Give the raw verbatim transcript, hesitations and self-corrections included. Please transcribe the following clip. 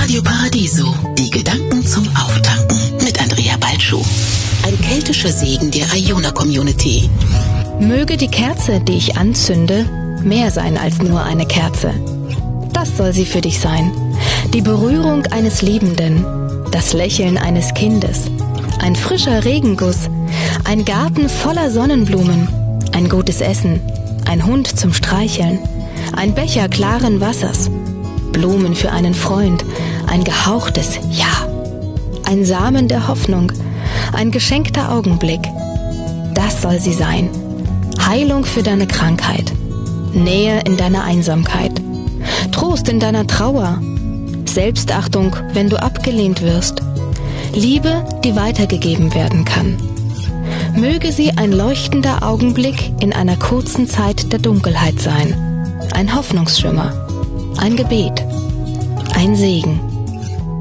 Radio Paradiso, die Gedanken zum Auftanken mit Andrea Balschuh. Ein keltischer Segen der Iona-Community. Möge die Kerze, die ich anzünde, mehr sein als nur eine Kerze. Das soll sie für dich sein. Die Berührung eines Liebenden, das Lächeln eines Kindes, ein frischer Regenguss, ein Garten voller Sonnenblumen, ein gutes Essen, ein Hund zum Streicheln, ein Becher klaren Wassers, Blumen für einen Freund, ein gehauchtes Ja, ein Samen der Hoffnung, ein geschenkter Augenblick. Das soll sie sein. Heilung für deine Krankheit, Nähe in deiner Einsamkeit, Trost in deiner Trauer, Selbstachtung, wenn du abgelehnt wirst, Liebe, die weitergegeben werden kann. Möge sie ein leuchtender Augenblick in einer kurzen Zeit der Dunkelheit sein, ein Hoffnungsschimmer, ein Gebet, ein Segen.